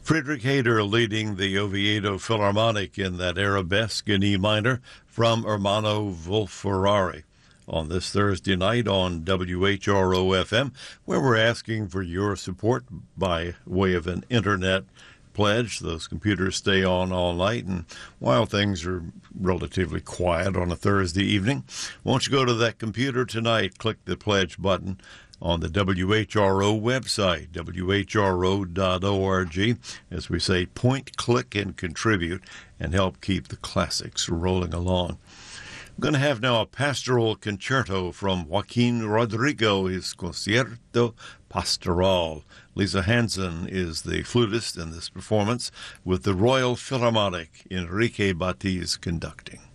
Friedrich Hader leading the Oviedo Philharmonic in that arabesque in E minor from Ermanno Wolf-Ferrari on this Thursday night on WHRO-FM, where we're asking for your support by way of an internet pledge. Those computers stay on all night, and while things are relatively quiet on a Thursday evening, won't you go to that computer tonight, click the pledge button on the WHRO website, whro.org. As we say, point, click, and contribute, and help keep the classics rolling along. I'm going to have now a pastoral concerto from Joaquin Rodrigo, his Concierto Pastoral. Lisa Hansen is the flutist in this performance with the Royal Philharmonic, Enrique Batiz conducting.